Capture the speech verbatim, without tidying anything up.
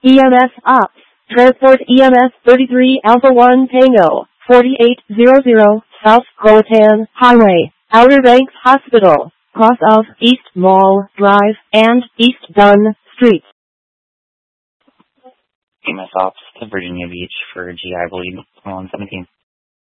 E M S Ops. Transport E M S thirty-three Alpha one Tango, forty-eight hundred, South Croatan Highway, Outer Banks Hospital, cross of East Mall Drive and East Dunn Streets. E M S Ops to Virginia Beach for G I bleed on seventeen.